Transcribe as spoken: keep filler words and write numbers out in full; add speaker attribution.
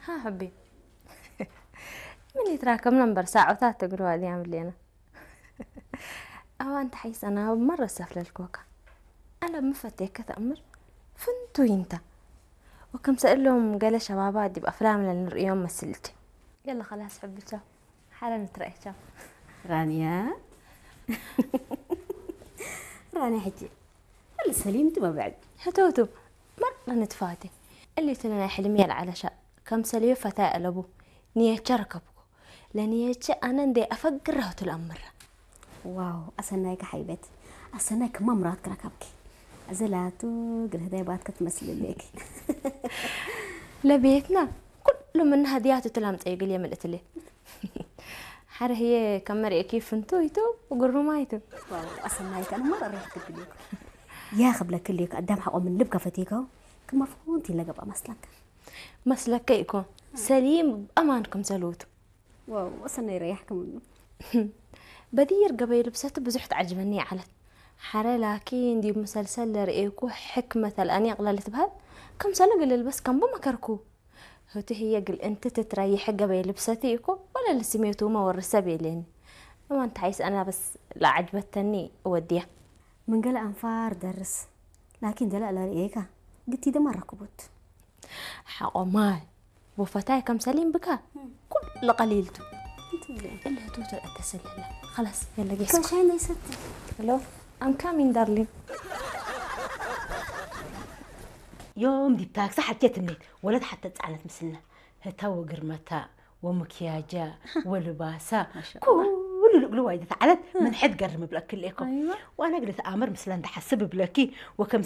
Speaker 1: ها حبي. من يتراكم نمبر ساعة تقولوا هذه عامل لينا. أو أنت حيس أنا مرة سفل الكوكا. أنا مفتي كذا أمر. فنتو أنت. وكم سألهم قال شبابات دي بأفلام لليوم مسلتي. يلا خلاص حبي شاف. حالا نترأي شاف.
Speaker 2: رانيا. رانيا حجي. اللي سليمت ما بعد.
Speaker 1: هتوتو. مرة نتفاتي. اللي تلنا حلمي على شاء. كم سليو فتاة لبو. نية شركبكو. لأني أنا ندي أفكر رهت الأمر.
Speaker 2: واو أصنعك حيبتي. أصنعك ما مرات كركبك. أزلاتو قل هدايا باتك تمثل لك.
Speaker 1: لبيتنا كل من هديات تلام تقول لي ملت لي. حر هي كمري كيف انتو يتو وقروا مايتو.
Speaker 2: واو أصنعك أنا مرة ريح قلت لك. يا خبلك كلك قدام حق من لبكة فتيكو. كما فهمتي لقى بقى مسلك.
Speaker 1: مسلك كيكو سليم بأمانكم سلوتو.
Speaker 2: واو أصنع يريحكم.
Speaker 1: بدير قبل لبسته بزحت عجبني على حرا لكن دي مسلسل رأيكو حكمة الآن يغللت بهذا كم سنة قل البس كم بمكركو هوتي هي قل انت تتريح قبل لبستيكو ولا لسميتو ما ورسبي لين ما انت عايز انا بس لا عجبتني اوديها
Speaker 2: من قال أنفار درس لكن دلع لا رأيك قلتي ده مرة كبوت
Speaker 1: حقو ماي وفتاي كم سليم بكا كل قليلته إلا توتر أتصل له خلاص يلا جيسكو
Speaker 2: كل شيء ليست
Speaker 1: هلو I'm coming darling
Speaker 3: يوم دي بتاعك صح حكيتني ولد حتى تزعلت مثلنا هتو قرمتا ومكياجا ولباسا كل القلوة إذا فعلت من حد قرم بلاك ليكم
Speaker 1: أيوة.
Speaker 3: وأنا قلت آمر مثلا ده حسب بلاكي وكم